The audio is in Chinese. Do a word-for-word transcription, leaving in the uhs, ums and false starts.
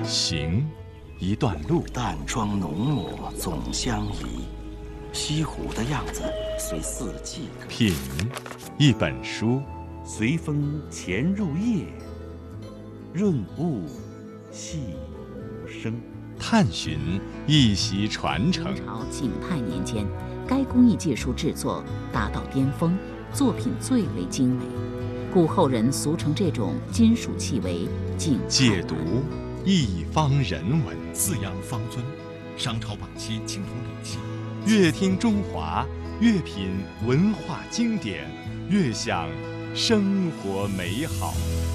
行，一段路。 淡妆浓抹总相宜，西湖的样子随四季可品，一本书。 随风潜入夜，润物细无声。 探寻，一袭传承。 明朝景泰年间，该工艺技术制作达到巅峰，作品最为精美，故后人俗称这种金属器为景泰解读，一方人文。 四羊方尊，商朝晚期青铜礼器。 越听中华，越品文化经典，越享生活美好。